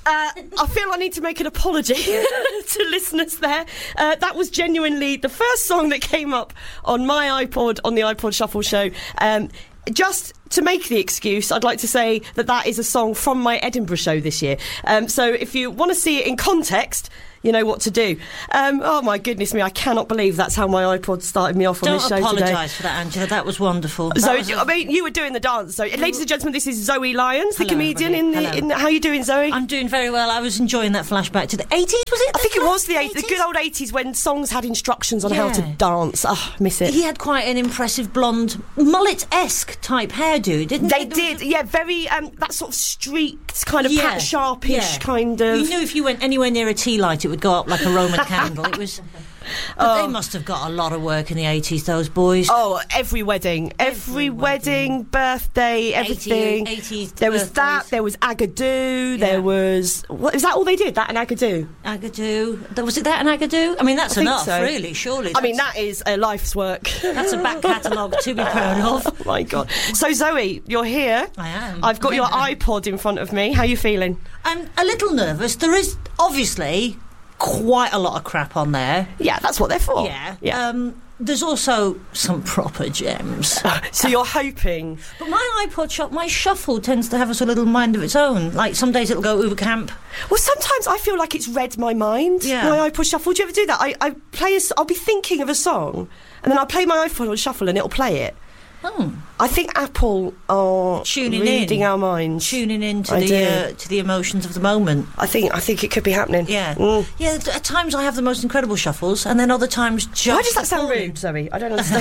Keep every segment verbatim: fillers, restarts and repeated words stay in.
Uh, I feel I need to make an apology to listeners there. Uh, that was genuinely the first song that came up on my iPod, on the iPod Shuffle show. Um, just to make the excuse, I'd like to say that that is a song from my Edinburgh show this year. Um, so if you want to see it in context, you know what to do. Um, oh my goodness me, I cannot believe that's how my iPod started me off on Don't this show today. Don't apologise for that, Angela. That was wonderful. That So, was a- I mean, you were doing the dance. So, ladies and gentlemen, this is Zoe Lyons, the Hello, comedian. In the, everybody. in the, how are you doing, Zoe? I'm doing very well. I was enjoying that flashback to the eighties, was it? I think it was the eighties. eighties, the good old eighties when songs had instructions on how to Yeah. dance. Oh, I miss it. He had quite an impressive blonde, mullet-esque type hairdo, didn't They he? There was did, yeah, very, um, that sort of streaked, kind of Yeah, Pat Sharpish yeah. kind a- of... You knew if you went anywhere near a tea light, it would go up like a Roman candle. It was... But they must have got a lot of work in the eighties, those boys. Oh, every wedding, every, Every wedding, wedding. birthday, everything. eighties there was that, birthdays. there was Agadoo, Yeah. there was... What, is that all they did, that and Agadoo? Agadoo. Was it that and Agadoo? I mean, that's I think enough, so. really, surely. I mean, That's- that is a life's work. That's a back catalogue to be proud of. Oh my God. So, Zoe, you're here. I am. I've got your Yeah. iPod in front of me. How are you feeling? I'm a little nervous. There is obviously quite a lot of crap on there. Yeah, that's what they're for. Yeah. Yeah. Um, there's also some proper gems. So you're hoping... But my iPod shop, my shuffle tends to have a sort of little mind of its own. Like some days it'll go Uber Camp. Well, sometimes I feel like it's read my mind, Yeah. my iPod Shuffle. Do you ever do that? I, I play a s I'll be thinking of a song, and then I'll play my iPod Shuffle and it'll play it. Oh. I think Apple are Tuning reading in. our minds. Tuning into I the do. uh, to the emotions of the moment. I think I think it could be happening. Yeah. Mm. Yeah, th- at times I have the most incredible shuffles, and then other times just... Why does that sound appalling. rude, Zoe? I don't understand.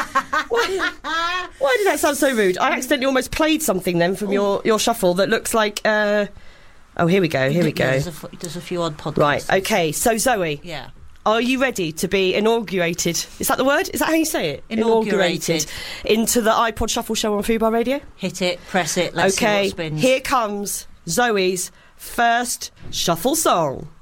why, why did that sound so rude? I accidentally almost played something then from your, your shuffle that looks like... Uh... Oh, here we go, here we Yeah, go. There's a, f- there's a few odd podcasts. Right, okay, so Zoe, Yeah. are you ready to be inaugurated? Is that the word? Is that how you say it? Inaugurated. Into the iPod Shuffle show on Fubar Radio? Hit it, press it, let's see Okay, what spins. here comes Zoe's first shuffle song.